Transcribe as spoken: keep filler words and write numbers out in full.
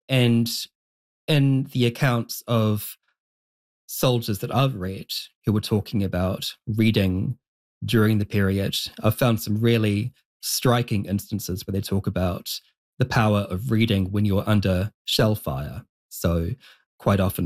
And in the accounts of soldiers that I've read who were talking about reading during the period, I've found some really striking instances where they talk about the power of reading when you're under shell fire. So quite often